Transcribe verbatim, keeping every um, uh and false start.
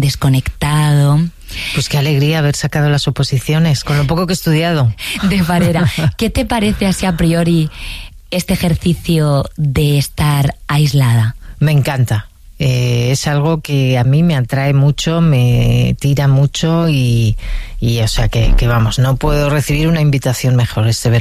desconectado. Pues qué alegría haber sacado las oposiciones, con lo poco que he estudiado. De Varera. ¿Qué te parece así a priori este ejercicio de estar aislada? Me encanta. Eh, es algo que a mí me atrae mucho, me tira mucho y, y o sea que, que vamos, no puedo recibir una invitación mejor este verano.